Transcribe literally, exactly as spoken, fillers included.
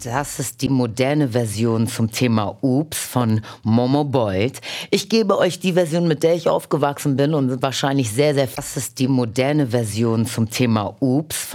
Das ist die moderne Version zum Thema Ups von Momo Boyd. Ich gebe euch die Version, mit der ich aufgewachsen bin und wahrscheinlich sehr, sehr... Das ist die moderne Version zum Thema Ups von